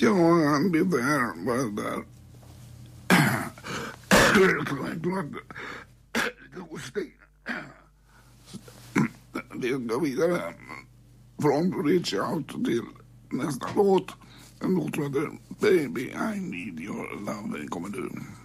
Ja, han blev där, var där. Det går vidare från Reach Out till nästa låt. En låt som heter Baby I Need Your Love. Kommer du.